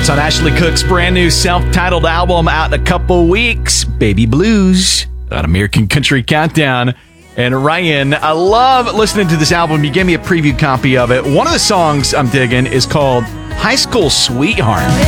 on Ashley Cook's brand new self-titled album out in a couple weeks, Baby Blues, on American Country Countdown. And Ryan, I love listening to this album. You gave me a preview copy of it. One of the songs I'm digging is called High School Sweetheart.